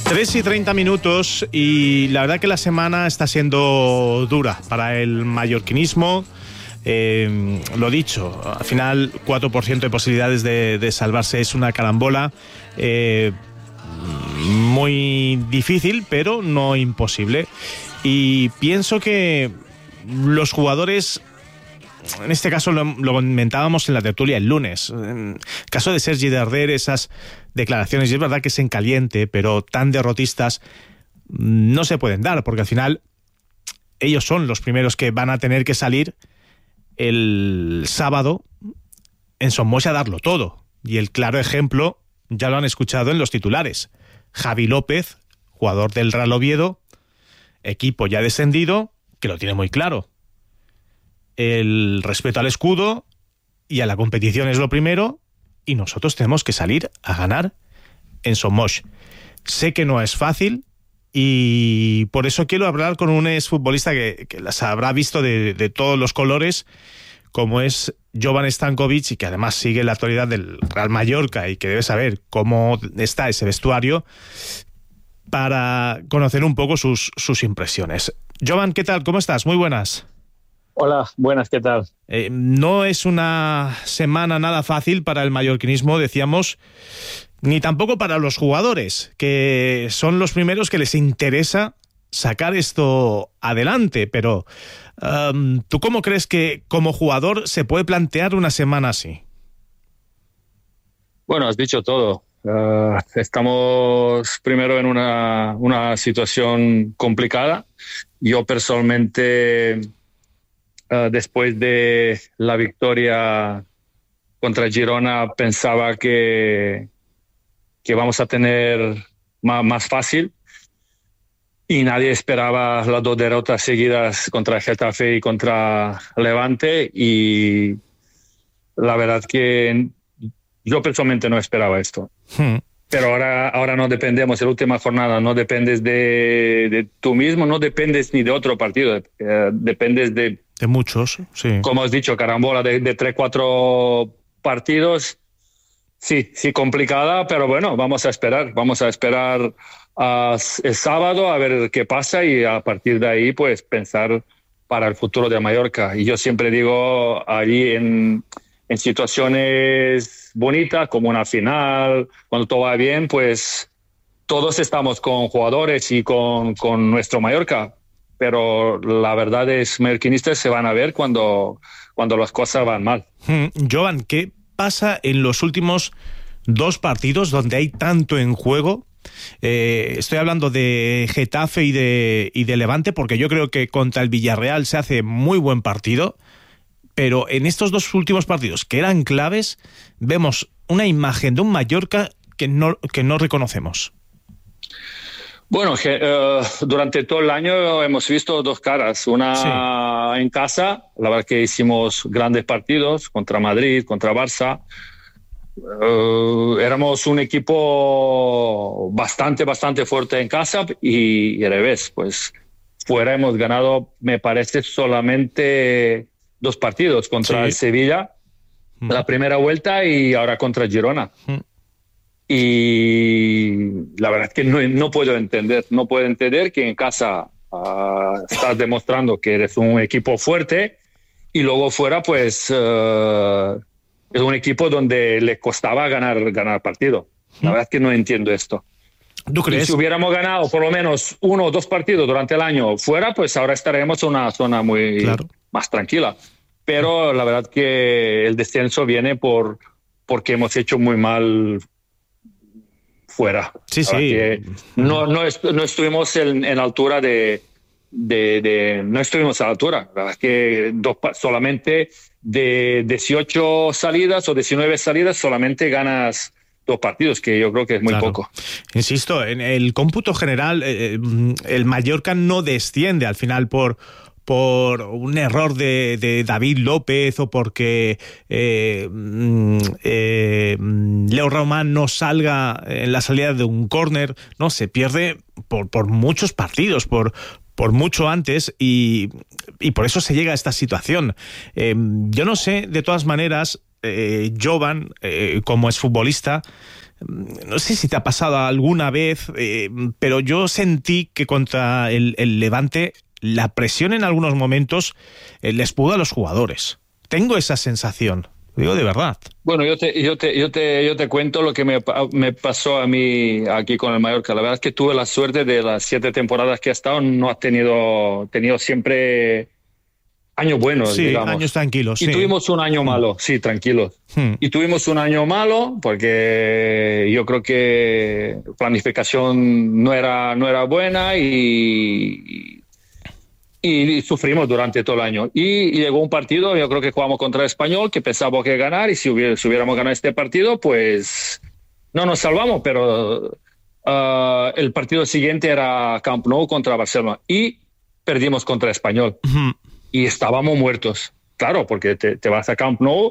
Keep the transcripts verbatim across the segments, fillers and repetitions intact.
tres y treinta minutos y la verdad que la semana está siendo dura para el mallorquinismo. Eh, lo dicho, al final cuatro por ciento de posibilidades de, de salvarse es una carambola eh, muy difícil, pero no imposible. Y pienso que los jugadores, en este caso lo, lo comentábamos en la tertulia el lunes, en el caso de Sergi Darder, esas declaraciones, y es verdad que es en caliente, pero tan derrotistas no se pueden dar, porque al final ellos son los primeros que van a tener que salir el sábado en Son Moix a darlo todo. Y el claro ejemplo ya lo han escuchado en los titulares. Javi López, jugador del Real Oviedo, equipo ya descendido, que lo tiene muy claro. El respeto al escudo y a la competición es lo primero, y nosotros tenemos que salir a ganar en Son Moix. Sé que no es fácil y por eso quiero hablar con un exfutbolista que, que las habrá visto de, de todos los colores, como es Jovan Stankovic, y que además sigue la actualidad del Real Mallorca y que debe saber cómo está ese vestuario, para conocer un poco sus, sus impresiones. Jovan, ¿qué tal? ¿Cómo estás? Muy buenas. Hola, buenas, ¿qué tal? Eh, no es una semana nada fácil para el mallorquinismo, decíamos, ni tampoco para los jugadores, que son los primeros que les interesa sacar esto adelante. Pero um, ¿tú cómo crees que como jugador se puede plantear una semana así? Bueno, has dicho todo. Uh, estamos primero en una, una situación complicada. Yo personalmente, uh, después de la victoria contra Girona, pensaba que, que vamos a tener más, más fácil. Y nadie esperaba las dos derrotas seguidas contra Getafe y contra Levante. Y la verdad que yo personalmente no esperaba esto. Hmm. Pero ahora, ahora no dependemos, en la última jornada no dependes de, de tú mismo, no dependes ni de otro partido, eh, dependes de... De muchos, sí. Como has dicho, carambola de, de tres, cuatro partidos. Sí, sí, complicada, pero bueno, vamos a esperar, vamos a esperar uh, el sábado a ver qué pasa y a partir de ahí pues pensar para el futuro de Mallorca. Y yo siempre digo, allí en, en situaciones bonitas como una final, cuando todo va bien, pues todos estamos con jugadores y con, con nuestro Mallorca, pero la verdad es mallorquinistas se van a ver cuando, cuando las cosas van mal. Hmm. Jovan, ¿qué pasa en los últimos dos partidos donde hay tanto en juego? Eh, estoy hablando de Getafe y de, y de Levante, porque yo creo que contra el Villarreal se hace muy buen partido, pero en estos dos últimos partidos que eran claves vemos una imagen de un Mallorca que no, que no reconocemos. Bueno, que, uh, durante todo el año hemos visto dos caras. Una sí. En casa, la verdad que hicimos grandes partidos contra Madrid, contra Barça. Uh, éramos un equipo bastante, bastante fuerte en casa y, y al revés, pues fuera hemos ganado, me parece, solamente dos partidos contra sí. el Sevilla, mm. la primera vuelta y ahora contra Girona. Mm. Y la verdad es que no, no puedo entender, no puedo entender que en casa uh, estás demostrando que eres un equipo fuerte y luego fuera pues uh, es un equipo donde le costaba ganar, ganar partido. La verdad es que no entiendo esto. ¿Tú crees? Y si hubiéramos ganado por lo menos uno o dos partidos durante el año fuera, pues ahora estaremos en una zona muy claro. más tranquila. Pero la verdad que el descenso viene por porque hemos hecho muy mal fuera. Sí, sí. No, no, est- no estuvimos en, en altura de, de, de... No estuvimos a la altura. La verdad es que dos, solamente de dieciocho salidas o diecinueve salidas solamente ganas dos partidos, que yo creo que es muy claro. poco. Insisto, en el cómputo general, eh, el Mallorca no desciende al final por... por un error de, de David López o porque eh, eh, Leo Román no salga en la salida de un córner, no, se pierde por, por muchos partidos, por, por mucho antes y, y por eso se llega a esta situación. Eh, yo no sé, de todas maneras, eh, Jovan, eh, como es futbolista, no sé si te ha pasado alguna vez, eh, pero yo sentí que contra el, el Levante la presión en algunos momentos eh, les pudo a los jugadores. Tengo esa sensación, digo de verdad. Bueno, yo te, yo te, yo te, yo te cuento lo que me, me pasó a mí aquí con el Mallorca. La verdad es que tuve la suerte de las siete temporadas que he estado, no has tenido, tenido siempre años buenos, sí, digamos. años tranquilos. Y sí. tuvimos un año malo, sí, tranquilos. Hmm. Y tuvimos un año malo porque yo creo que planificación no era, no era buena y, y, y sufrimos durante todo el año. Y, y llegó un partido, yo creo que jugamos contra el Español, que pensábamos que ganar, y si, hubiera, si hubiéramos ganado este partido, pues no nos salvamos, pero uh, el partido siguiente era Camp Nou contra Barcelona y perdimos contra Español. Hmm. Y estábamos muertos. Claro, porque te, te vas a Camp Nou,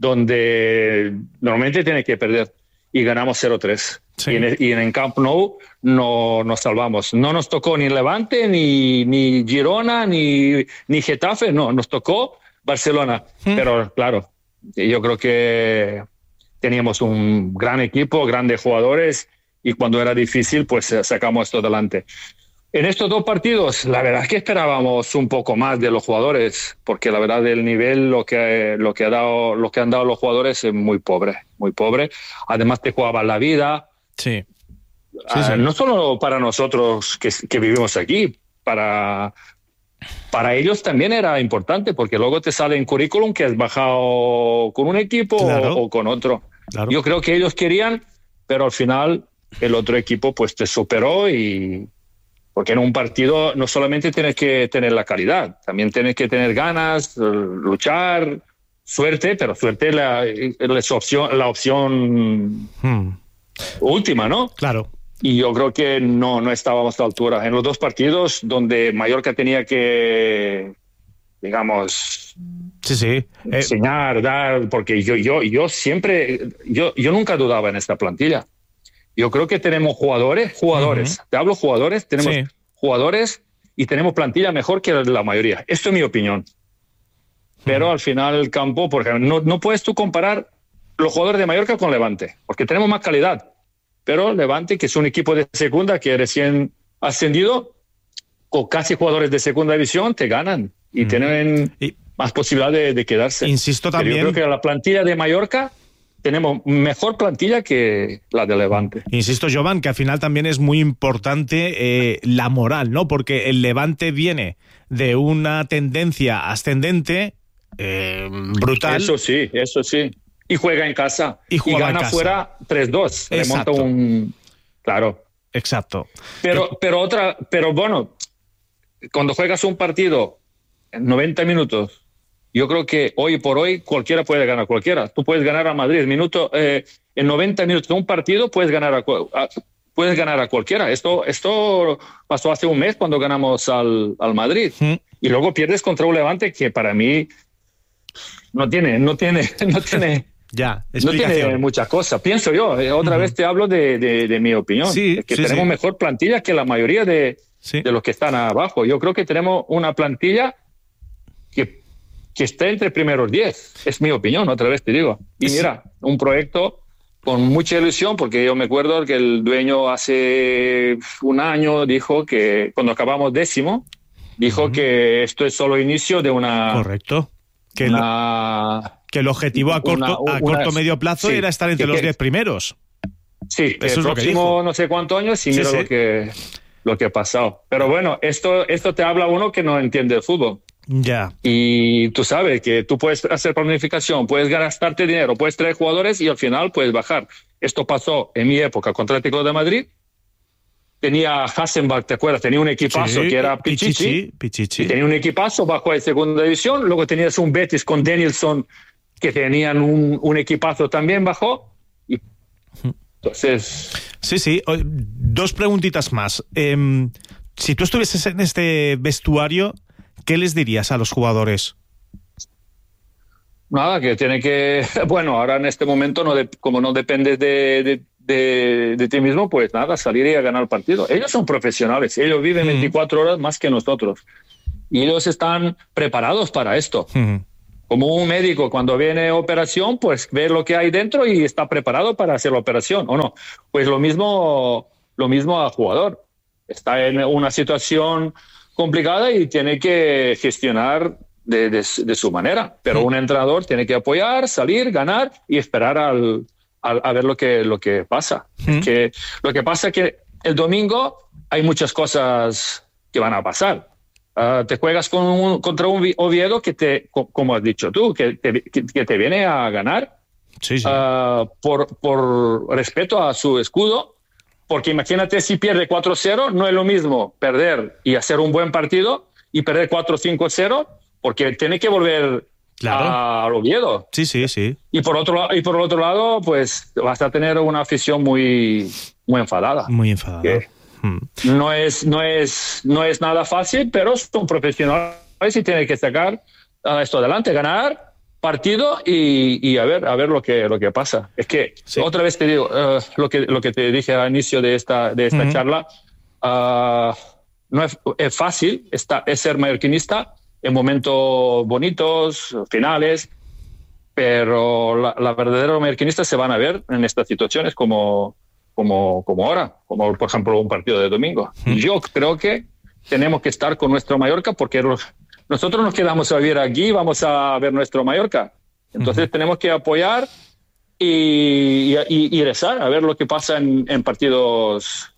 donde normalmente tienes que perder, y ganamos cero tres. Sí. Y, en, y en Camp Nou no nos salvamos. No nos tocó ni Levante, ni, ni Girona, ni, ni Getafe, no, nos tocó Barcelona. ¿Mm? Pero claro, yo creo que teníamos un gran equipo, grandes jugadores, y cuando era difícil, pues sacamos esto adelante. En estos dos partidos, la verdad es que esperábamos un poco más de los jugadores, porque la verdad el nivel, lo que, lo que, ha dado, lo que han dado los jugadores es muy pobre, muy pobre. Además te jugaban la vida. Sí. sí, uh, sí. No solo para nosotros que, que vivimos aquí, para, para ellos también era importante, porque luego te sale en currículum que has bajado con un equipo claro. o, o con otro. Claro. Yo creo que ellos querían, pero al final el otro equipo pues te superó y... Porque en un partido no solamente tienes que tener la calidad, también tienes que tener ganas, luchar, suerte, pero suerte la, la opción, la opción hmm. última, ¿no? Claro. Y yo creo que no, no estábamos a la altura. En los dos partidos donde Mallorca tenía que, digamos, sí, sí. Eh... enseñar, dar, porque yo, yo, yo siempre, yo, yo nunca dudaba en esta plantilla. Yo creo que tenemos jugadores, jugadores, uh-huh. te hablo jugadores, tenemos sí. jugadores y tenemos plantilla mejor que la mayoría. Esto es mi opinión. Pero uh-huh. al final el campo, por ejemplo, no, no puedes tú comparar los jugadores de Mallorca con Levante, porque tenemos más calidad. Pero Levante, que es un equipo de segunda que recién ascendido, con casi jugadores de segunda división, te ganan y uh-huh. tienen y, más posibilidad de, de quedarse. Insisto también. Pero yo creo que la plantilla de Mallorca... tenemos mejor plantilla que la de Levante. Insisto, Jovan, que al final también es muy importante eh, la moral, ¿no? Porque el Levante viene de una tendencia ascendente eh, brutal. Eso sí, eso sí. Y juega en casa. Y, y gana fuera tres dos. Remonta un... Claro. Exacto. Pero, pero, otra, pero bueno, cuando juegas un partido en noventa minutos, yo creo que hoy por hoy cualquiera puede ganar cualquiera. Tú puedes ganar a Madrid. Minuto, eh, en noventa minutos de un partido puedes ganar a, a, puedes ganar a cualquiera. Esto, esto pasó hace un mes cuando ganamos al, al Madrid. ¿Mm? Y luego pierdes contra un Levante que para mí no tiene, no tiene, no tiene, ya, no tiene muchas cosas. Pienso yo. Eh, otra uh-huh. vez te hablo de, de, de mi opinión. Sí, es que sí, tenemos sí. mejor plantilla que la mayoría de, sí. de los que están abajo. Yo creo que tenemos una plantilla que que esté entre primeros diez, es mi opinión, otra vez te digo. Y mira, un proyecto con mucha ilusión, porque yo me acuerdo que el dueño hace un año dijo que, cuando acabamos décimo, dijo uh-huh. que esto es solo inicio de una... Correcto. Que, una, lo, que el objetivo a corto, una, una, a corto medio plazo sí, era estar entre los diez primeros. Sí, Eso el es próximo no sé cuántos años y sí, mira sí. lo que lo que ha pasado. Pero bueno, esto, esto te habla uno que no entiende el fútbol. Ya. Y tú sabes que tú puedes hacer planificación, puedes gastarte dinero, puedes traer jugadores y al final puedes bajar. Esto pasó en mi época con Atlético de Madrid. Tenía Hassenbach, ¿te acuerdas? Tenía un equipazo sí, que era Pichichi. Pichichi, Pichichi. Y tenía un equipazo bajo de segunda división. Luego tenías un Betis con Danielson que tenían un, un equipazo también bajo. Y entonces... Sí, sí. Dos preguntitas más. Eh, si tú estuvieses en este vestuario, ¿qué les dirías a los jugadores? Nada, que tiene que... Bueno, ahora en este momento, no de, como no dependes de, de, de, de ti mismo, pues nada, salir y a ganar el partido. Ellos son profesionales, ellos viven mm. veinticuatro horas más que nosotros. Y ellos están preparados para esto. Mm. como un médico cuando viene operación, pues ve lo que hay dentro y está preparado para hacer la operación, ¿o no? Pues lo mismo, lo mismo al jugador. Está en una situación complicada y tiene que gestionar de, de, de su manera. Pero un entrenador tiene que apoyar, salir, ganar y esperar al, al, a ver lo que, lo que pasa. Mm. Que, lo que pasa es que el domingo hay muchas cosas que van a pasar. Uh, te juegas con un, contra un Oviedo que te, como has dicho tú, que te, que, que te viene a ganar sí, sí. Uh, por, por respeto a su escudo, porque imagínate si pierde cuatro cero, no es lo mismo perder y hacer un buen partido y perder cuatro cinco cero, porque tiene que volver claro. al Oviedo. Sí, sí, sí. Y por otro, y por el otro lado, pues vas a tener una afición muy, muy enfadada. Muy enfadada. Que, No es, no, es, no es nada fácil, pero son profesionales y tienen que sacar uh, esto adelante, ganar partido y, y a ver, a ver lo que, lo que pasa. Es que, sí. otra vez te digo, uh, lo, que, lo que te dije al inicio de esta, de esta uh-huh. charla, uh, no es, es fácil está, es ser mallorquinista en momentos bonitos, finales, pero la, la verdadera mallorquinista se van a ver en estas situaciones como... Como, como ahora, como por ejemplo un partido de domingo. Mm. Yo creo que tenemos que estar con nuestro Mallorca porque los, nosotros nos quedamos a vivir aquí, vamos a ver nuestro Mallorca. Entonces mm. tenemos que apoyar y, y, y rezar a ver lo que pasa en, en partidos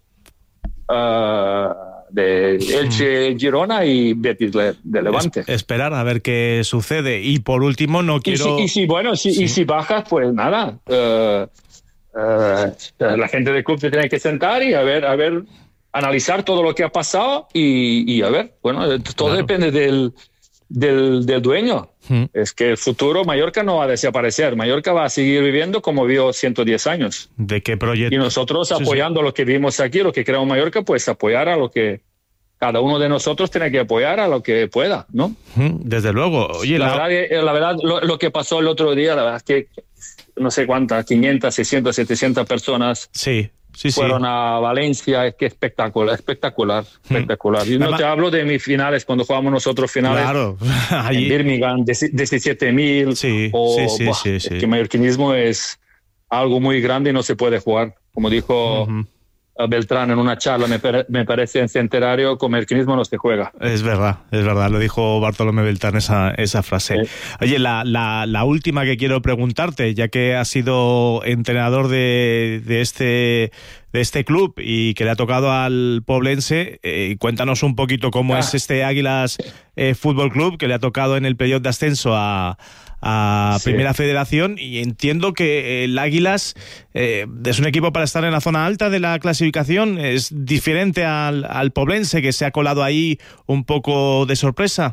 uh, de Elche, Girona y Betis de Levante. Es, esperar a ver qué sucede. Y por último, no quiero... Y si, y si bueno, si, sí. y si bajas, pues nada... Uh, Uh, la gente del club se tiene que sentar y a ver, a ver, analizar todo lo que ha pasado y, y a ver, bueno, todo claro. depende del, del, del dueño. Hmm. Es que el futuro Mallorca no va a desaparecer, Mallorca va a seguir viviendo como vivió ciento diez años. ¿De qué proyecto? Y nosotros apoyando sí, sí. lo que vivimos aquí, lo que creamos Mallorca, pues apoyar a lo que cada uno de nosotros tiene que apoyar a lo que pueda, ¿no? Desde luego. Oye, la, la... verdad, la verdad, lo, lo que pasó el otro día, la verdad es que no sé cuántas, quinientas, seiscientas, setecientas personas sí, sí, fueron sí. a Valencia. Es que espectacular, espectacular, hmm. espectacular. Y no Además, te hablo de mis finales, cuando jugamos nosotros finales claro, allí. En Birmingham, de diecisiete mil. Sí, o, sí, sí, buah, sí, es sí. que mallorquinismo es algo muy grande y no se puede jugar. Como dijo... Uh-huh. Beltrán en una charla, me, pare, me parece en Centenario, con mallorquinismo no se juega. Es verdad, es verdad, lo dijo Bartolomé Beltrán esa, esa frase. Sí. Oye, la, la, la última que quiero preguntarte, ya que has sido entrenador de, de, este, de este club y que le ha tocado al Poblense, eh, cuéntanos un poquito cómo ah. es este Águilas eh, Fútbol Club, que le ha tocado en el periodo de ascenso a... a sí. Primera Federación, y entiendo que el Águilas eh, es un equipo para estar en la zona alta de la clasificación, es diferente al, al Poblense, que se ha colado ahí un poco de sorpresa.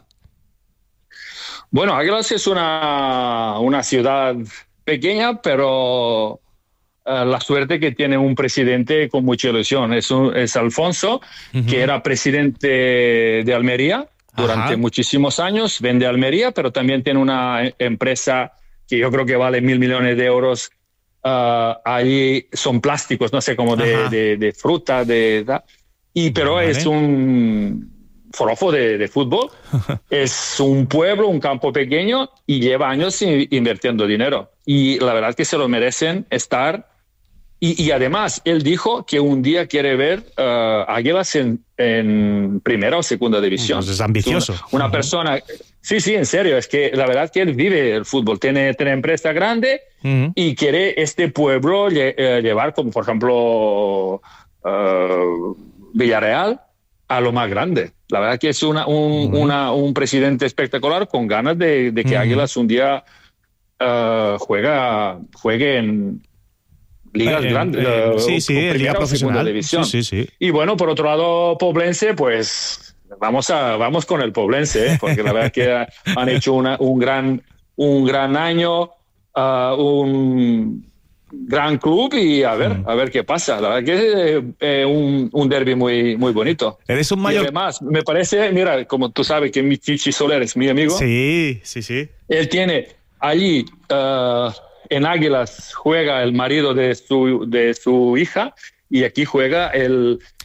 Bueno, Águilas es una, una ciudad pequeña, pero uh, la suerte que tiene un presidente con mucha ilusión. Es, un, es Alfonso, uh-huh. que era presidente de Almería durante Ajá. muchísimos años, vende Almería, pero también tiene una empresa que yo creo que vale mil millones de euros. Uh, ahí son plásticos, no sé, como de, de, de fruta, de, de y pero vale. Es un forofo de, de fútbol. Es un pueblo, un campo pequeño y lleva años invirtiendo dinero. Y la verdad es que se lo merecen estar. Y, y además, él dijo que un día quiere ver uh, Águilas en, en primera o segunda división. Pues es ambicioso. Una, una uh-huh. persona... Sí, sí, en serio. Es que la verdad es que él vive el fútbol. Tiene, tiene empresa grande uh-huh. y quiere este pueblo lle, eh, llevar, como por ejemplo uh, Villarreal, a lo más grande. La verdad que es una, un, uh-huh. una, un presidente espectacular con ganas de, de que uh-huh. Águilas un día uh, juega, juegue en... ligas eh, grandes, eh, uh, sí, sí, liga profesional. División. Sí, sí, sí. Y bueno, por otro lado, Poblense, pues vamos a vamos con el Poblense, ¿eh? Porque la verdad que han hecho una, un gran un gran año, uh, un gran club y a ver, mm. a ver qué pasa. La verdad que es eh, un, un derbi muy muy bonito. Eres un mayor. Y además, me parece, mira, como tú sabes que mi Chichi Soler es mi amigo. Sí, sí, sí. Él tiene allí uh, en Águilas juega el marido de su, de su hija y aquí juega el,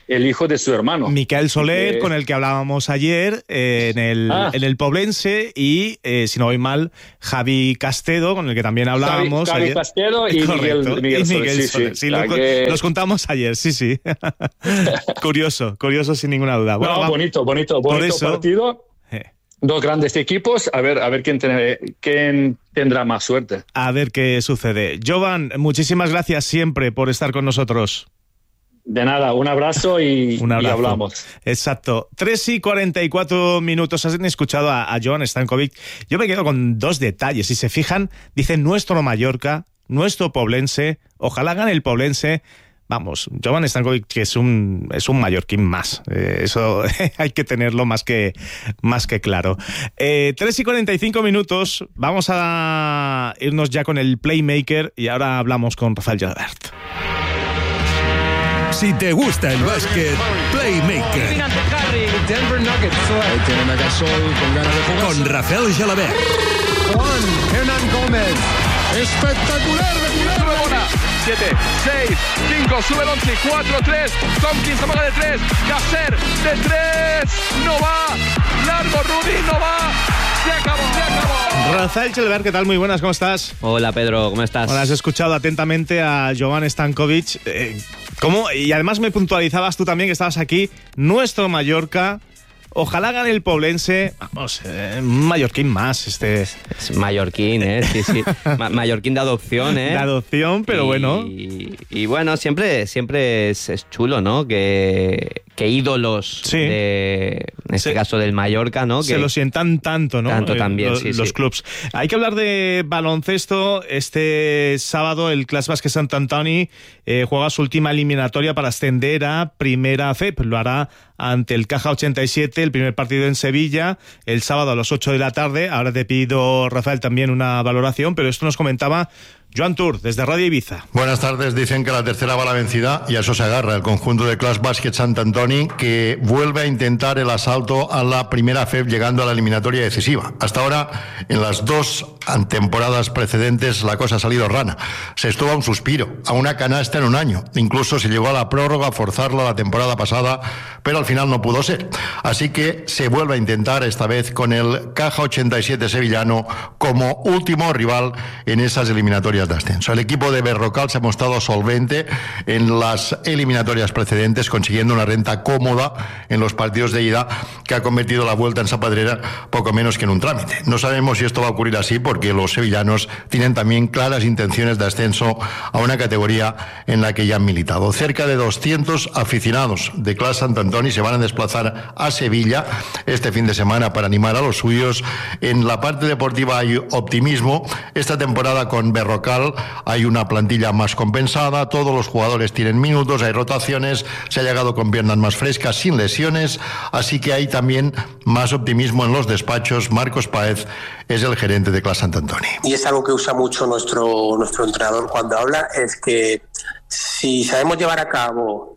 el hijo de su hermano. Miquel Soler, eh, con el que hablábamos ayer eh, en, el, ah. en el Poblense, y, eh, si no voy mal, Javi Castedo, con el que también hablábamos Javi, ayer. Javi Castedo y Miguel, Miguel, y Miguel Soler. Soler. Sí, sí, los, que... los juntamos ayer, sí, sí. curioso, curioso sin ninguna duda. Bueno, no, va, bonito, bonito, bonito eso, partido. Eh. Dos grandes equipos, a ver, a ver quién, ten, quién tendrá más suerte. A ver qué sucede. Jovan, muchísimas gracias siempre por estar con nosotros. De nada, un abrazo y, un abrazo. y hablamos. Exacto. tres y cuarenta y cuatro minutos. Han escuchado a, a Jovan Stankovic. Yo me quedo con dos detalles. Si se fijan, dice nuestro Mallorca, nuestro Poblense. Ojalá gane el Poblense. Vamos, Jovan Stankovic, que es un, es un mallorquín más. Eh, eso hay que tenerlo más que, más que claro. Eh, tres y cuarenta y cinco minutos. Vamos a irnos ya con el Playmaker y ahora hablamos con Rafael Gelabert. Si te gusta el básquet, Playmaker. Con Rafael Gelabert. Juan Hernán Gómez. Espectacular de Culebra. siete, seis, cinco, sube el once, cuatro, tres, Tompkins amaga de tres, Gasser de tres, no va, largo Rudy, no va, se acabó, se acabó. Rafael Gelabert, ¿qué tal? Muy buenas, ¿cómo estás? Hola Pedro, ¿cómo estás? Bueno, has escuchado atentamente a Jovan Stankovic. Eh, ¿Cómo? Y además me puntualizabas tú también que estabas aquí, nuestro Mallorca. Ojalá gane el Poblense. Vamos, eh, un mallorquín más. Este es mallorquín, ¿eh? Sí, sí. Ma- mallorquín de adopción, ¿eh? De adopción, pero y, bueno. Y, y bueno, siempre, siempre es, es chulo, ¿no? Que, que ídolos, sí. de, en este se, caso del Mallorca, ¿no? Se que lo sientan tanto, ¿no? Tanto también, eh, sí, los sí. clubs. Hay que hablar de baloncesto. Este sábado el Clas Basket Sant Antoni eh, juega su última eliminatoria para ascender a Primera F E P. Lo hará ante el Caja ochenta y siete, el primer partido en Sevilla, el sábado a las ocho de la tarde. Ahora te pido, Rafael, también una valoración, pero esto nos comentaba Joan Tur, desde Radio Ibiza. Buenas tardes. Dicen que la tercera va la vencida y a eso se agarra el conjunto de Clas Basket Sant Antoni, que vuelve a intentar el asalto a la Primera F E P llegando a la eliminatoria decisiva. Hasta ahora, en las dos temporadas precedentes, la cosa ha salido rana. Se estuvo a un suspiro, a una canasta en un año. Incluso se llegó a la prórroga a forzarla la temporada pasada, pero al final no pudo ser. Así que se vuelve a intentar, esta vez con el Caja ochenta y siete sevillano como último rival en esas eliminatorias de ascenso. El equipo de Berrocal se ha mostrado solvente en las eliminatorias precedentes, consiguiendo una renta cómoda en los partidos de ida, que ha convertido la vuelta en Sapadrera poco menos que en un trámite. No sabemos si esto va a ocurrir así, porque los sevillanos tienen también claras intenciones de ascenso a una categoría en la que ya han militado. Cerca de doscientos aficionados de Clas Sant Antoni se van a desplazar a Sevilla este fin de semana para animar a los suyos. En la parte deportiva hay optimismo. Esta temporada con Berrocal hay una plantilla más compensada, todos los jugadores tienen minutos, hay rotaciones, se ha llegado con piernas más frescas, sin lesiones, así que hay también más optimismo en los despachos. Marcos Páez es el gerente de Clas Sant Antoni. Y es algo que usa mucho nuestro, nuestro entrenador cuando habla, es que si sabemos llevar a cabo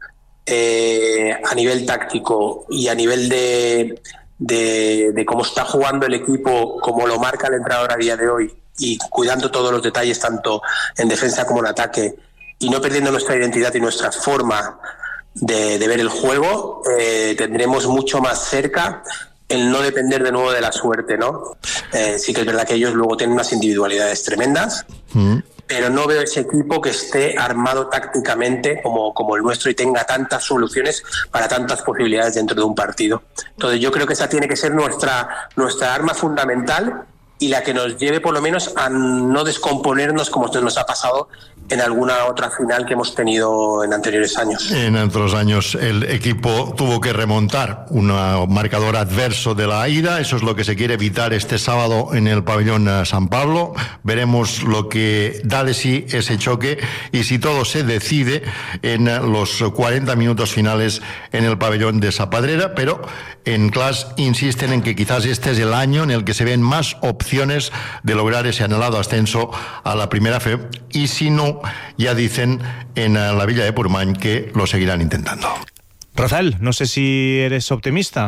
eh, a nivel táctico y a nivel de, de, de cómo está jugando el equipo, como lo marca el entrenador a día de hoy, y cuidando todos los detalles tanto en defensa como en ataque, y no perdiendo nuestra identidad y nuestra forma de, de ver el juego, eh, tendremos mucho más cerca el no depender de nuevo de la suerte, ¿no? Eh, sí que es verdad que ellos luego tienen unas individualidades tremendas, mm. pero no veo ese equipo que esté armado tácticamente como, como el nuestro y tenga tantas soluciones para tantas posibilidades dentro de un partido. Entonces yo creo que esa tiene que ser nuestra, nuestra arma fundamental, y la que nos lleve por lo menos a no descomponernos como nos ha pasado en alguna otra final que hemos tenido en anteriores años. En otros años el equipo tuvo que remontar un marcador adverso de la ida. Eso es lo que se quiere evitar este sábado en el pabellón San Pablo. Veremos lo que da de sí ese choque y si todo se decide en los cuarenta minutos finales en el pabellón de Sapadrera, pero en Clas insisten en que quizás este es el año en el que se ven más opciones de lograr ese anhelado ascenso a la Primera F E P, y si no, ya dicen en la Villa de Purmany que lo seguirán intentando. Rafael, no sé si eres optimista.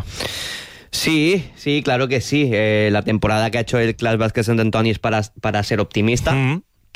Sí, sí, claro que sí. Eh, la temporada que ha hecho el Clas Basket Sant Antoni es para, para ser optimista. Mm.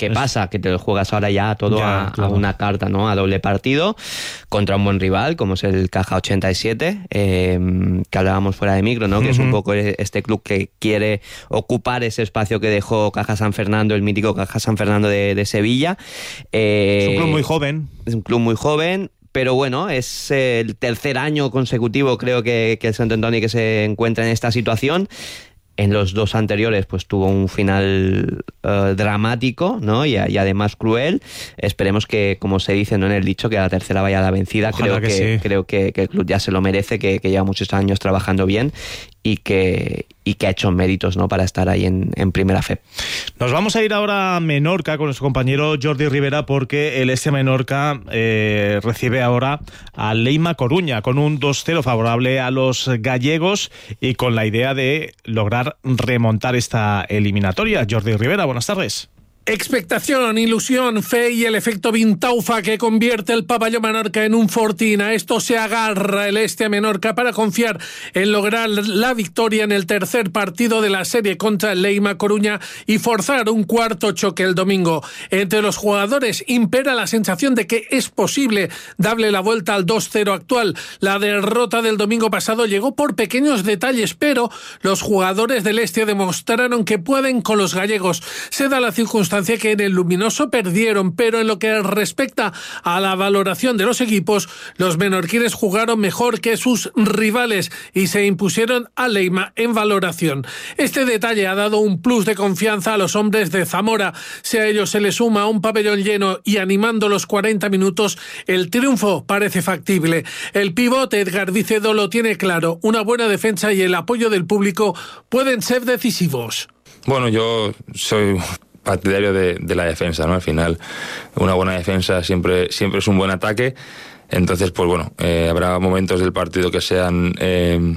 ¿Qué pasa? Que te lo juegas ahora ya todo ya, a, claro. a una carta, ¿no? A doble partido contra un buen rival, como es el Caja ochenta y siete, eh, que hablábamos fuera de micro, ¿no? Uh-huh. Que es un poco este club que quiere ocupar ese espacio que dejó Caja San Fernando, el mítico Caja San Fernando de, de Sevilla. Eh, es un club muy joven. Es un club muy joven. Pero bueno, es el tercer año consecutivo, creo que, que el Sant Antoni que se encuentra en esta situación. En los dos anteriores pues tuvo un final uh, dramático, ¿no? Y, y además cruel. Esperemos que, como se dice, ¿no?, en el dicho, que la tercera vaya a la vencida. Ojalá creo que, que sí. creo que, que el club ya se lo merece, que, que lleva muchos años trabajando bien y que, y que ha hecho méritos, ¿no?, para estar ahí en, en Primera F E P. Nos vamos a ir ahora a Menorca con nuestro compañero Jordi Rivera, porque el Hestia Menorca eh, recibe ahora al Leima Coruña con un dos cero favorable a los gallegos y con la idea de lograr remontar esta eliminatoria. Jordi Rivera, buenas tardes. Expectación, ilusión, fe y el efecto Vintaufa que convierte el Pabellón Menorca en un fortín. A esto se agarra el Hestia Menorca para confiar en lograr la victoria en el tercer partido de la serie contra el Leima Coruña y forzar un cuarto choque el domingo. Entre los jugadores impera la sensación de que es posible darle la vuelta al dos cero actual. La derrota del domingo pasado llegó por pequeños detalles, pero los jugadores del Hestia demostraron que pueden con los gallegos. Se da la circunstancia que en el Luminoso perdieron, pero en lo que respecta a la valoración de los equipos, los menorquines jugaron mejor que sus rivales y se impusieron a Leima en valoración. Este detalle ha dado un plus de confianza a los hombres de Zamora. Si a ellos se les suma un pabellón lleno y animando los cuarenta minutos, el triunfo parece factible. El pivote Edgar Vicedo lo tiene claro. Una buena defensa y el apoyo del público pueden ser decisivos. Bueno, yo soy partidario de, de la defensa, ¿no? Al final, una buena defensa siempre, siempre es un buen ataque. Entonces, pues bueno, eh, habrá momentos del partido que sean eh,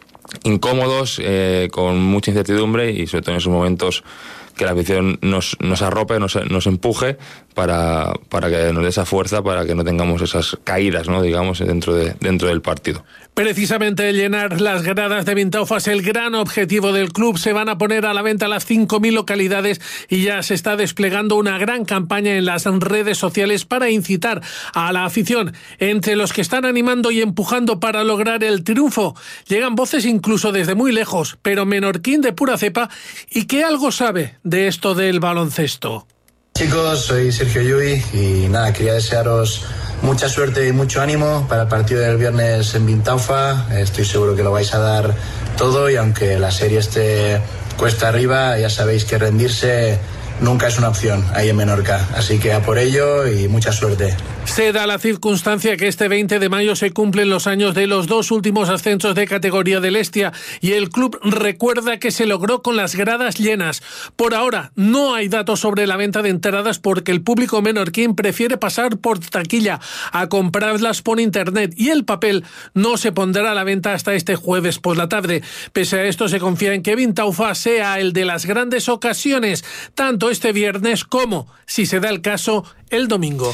incómodos, eh, con mucha incertidumbre, y sobre todo en esos momentos que la afición nos, nos arrope, nos, nos empuje para, para que nos dé esa fuerza, para que no tengamos esas caídas, ¿no?, digamos, dentro, de, dentro del partido. Precisamente llenar las gradas de Vintaufa es el gran objetivo del club. Se van a poner a la venta las cinco mil localidades y ya se está desplegando una gran campaña en las redes sociales para incitar a la afición. Entre los que están animando y empujando para lograr el triunfo, llegan voces incluso desde muy lejos, pero menorquín de pura cepa y que algo sabe de esto del baloncesto. Chicos, soy Sergio Llull y nada, quería desearos mucha suerte y mucho ánimo para el partido del viernes en Vintaufa. Estoy seguro que lo vais a dar todo y aunque la serie esté cuesta arriba, ya sabéis que rendirse nunca es una opción ahí en Menorca. Así que a por ello y mucha suerte. Se da la circunstancia que este veinte de mayo se cumplen los años de los dos últimos ascensos de categoría del Hestia y el club recuerda que se logró con las gradas llenas. Por ahora no hay datos sobre la venta de entradas porque el público menorquín prefiere pasar por taquilla a comprarlas por internet y el papel no se pondrá a la venta hasta este jueves por la tarde. Pese a esto se confía en que Vintaufa sea el de las grandes ocasiones, tanto este viernes como, si se da el caso, el domingo.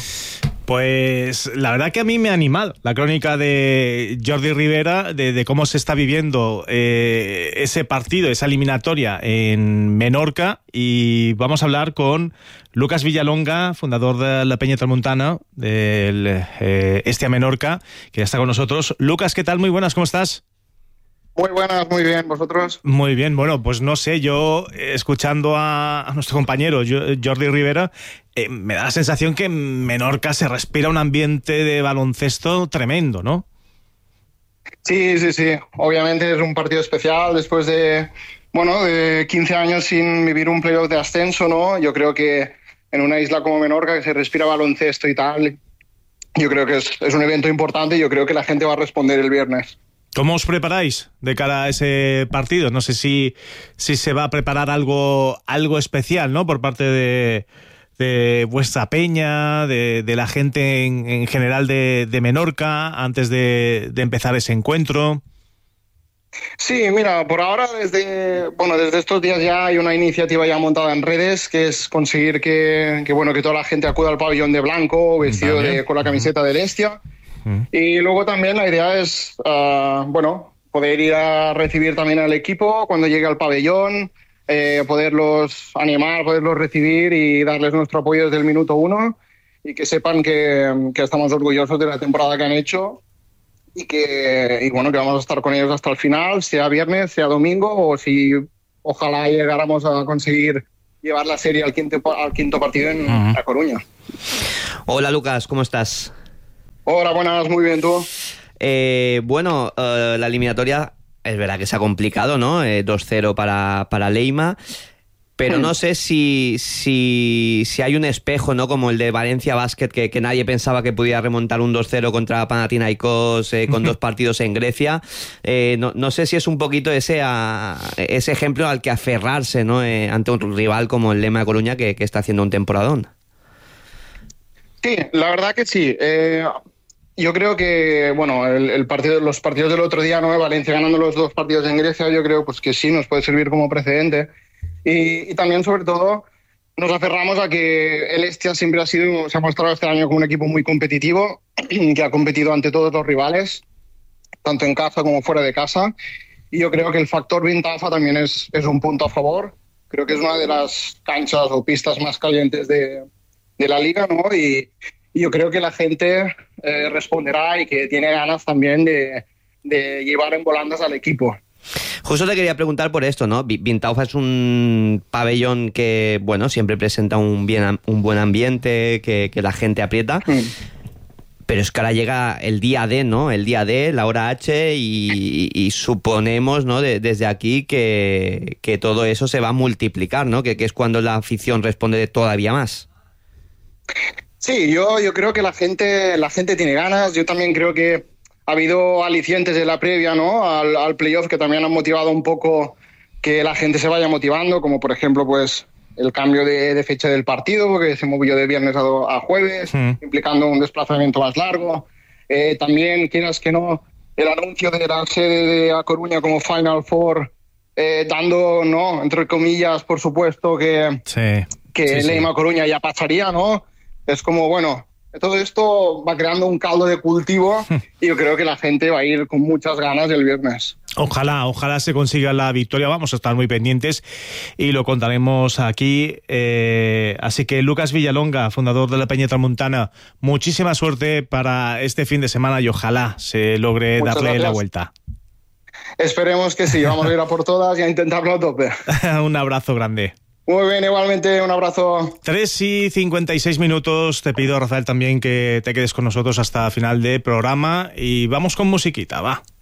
Pues la verdad que a mí me ha animado la crónica de Jordi Rivera de, de cómo se está viviendo eh, ese partido, esa eliminatoria en Menorca, y vamos a hablar con Lucas Villalonga, fundador de la Peña Tramuntana del eh, Hestia Menorca, que ya está con nosotros. Lucas, ¿qué tal? Muy buenas, ¿cómo estás? Muy buenas, muy bien, ¿vosotros? Muy bien, bueno, pues no sé, yo escuchando a, a nuestro compañero Jordi Rivera, eh, me da la sensación que en Menorca se respira un ambiente de baloncesto tremendo, ¿no? Sí, sí, sí, obviamente es un partido especial después de, bueno, de quince años sin vivir un playoff de ascenso, ¿no? Yo creo que en una isla como Menorca que se respira baloncesto y tal, yo creo que es, es un evento importante y yo creo que la gente va a responder el viernes. ¿Cómo os preparáis de cara a ese partido? No sé si, si se va a preparar algo, algo especial, ¿no?, por parte de, de vuestra peña, de, de la gente en, en general de, de Menorca, antes de, de empezar ese encuentro. Sí, mira, por ahora desde bueno desde estos días ya hay una iniciativa ya montada en redes que es conseguir que, que bueno que toda la gente acuda al pabellón de blanco, vestido vale. de, con la camiseta del Hestia. Y luego también la idea es, uh, bueno, poder ir a recibir también al equipo cuando llegue al pabellón, eh, poderlos animar, poderlos recibir y darles nuestro apoyo desde el minuto uno y que sepan que, que estamos orgullosos de la temporada que han hecho y que y bueno que vamos a estar con ellos hasta el final, sea viernes, sea domingo o si ojalá llegáramos a conseguir llevar la serie al quinto, al quinto partido en uh-huh. La Coruña. Hola Lucas, ¿cómo estás? Hola, buenas, muy bien, ¿tú? Eh, bueno, uh, la eliminatoria es verdad que se ha complicado, ¿no? Eh, dos cero para, para Leima, pero hmm. no sé si, si, si hay un espejo, ¿no? Como el de Valencia Basket, que, que nadie pensaba que pudiera remontar un dos cero contra Panathinaikos eh, con dos partidos en Grecia. Eh, no, no sé si es un poquito ese, a, ese ejemplo al que aferrarse, ¿no? Eh, ante un rival como el Lema de Coruña, que, que está haciendo un temporadón. Sí, la verdad que sí. Eh... Yo creo que, bueno, el, el partido, los partidos del otro día, ¿no? Valencia ganando los dos partidos en Grecia, yo creo pues que sí nos puede servir como precedente. Y, y también, sobre todo, nos aferramos a que el Estia siempre ha sido, se ha mostrado este año como un equipo muy competitivo, que ha competido ante todos los rivales, tanto en casa como fuera de casa. Y yo creo que el factor Vintafa también es, es un punto a favor. Creo que es una de las canchas o pistas más calientes de, de la liga, ¿no? Y Y yo creo que la gente eh, responderá y que tiene ganas también de, de llevar en volandas al equipo. Justo te quería preguntar por esto, ¿no? Vintafa es un pabellón que, bueno, siempre presenta un, bien, un buen ambiente, que, que la gente aprieta. Mm. Pero es que ahora llega el día D, ¿no? El día D, la hora H, y, y suponemos, ¿no? De, desde aquí que, que todo eso se va a multiplicar, ¿no? Que, que es cuando la afición responde todavía más. Sí, yo, yo creo que la gente, la gente tiene ganas. Yo también creo que ha habido alicientes de la previa, ¿no? Al, al playoff que también han motivado un poco que la gente se vaya motivando, como por ejemplo pues el cambio de, de fecha del partido, que se movió de viernes a, a jueves, mm. implicando un desplazamiento más largo. Eh, también, quieras que no, el anuncio de la sede de A Coruña como Final Four, eh, dando, ¿no? Entre comillas, por supuesto, que, sí. que sí, Leima sí. Coruña ya pasaría, ¿no? Es como, bueno, todo esto va creando un caldo de cultivo y yo creo que la gente va a ir con muchas ganas el viernes. Ojalá, ojalá se consiga la victoria. Vamos a estar muy pendientes y lo contaremos aquí. Eh, así que Lucas Villalonga, fundador de la Peña Tramuntana, muchísima suerte para este fin de semana y ojalá se logre Muchas darle gracias. la vuelta. Esperemos que sí, vamos a ir a por todas y a intentarlo a tope. Un abrazo grande. Muy bien, igualmente, un abrazo. tres y cincuenta y seis minutos. Te pido, Rafael, también que te quedes con nosotros hasta final de programa y vamos con musiquita, va.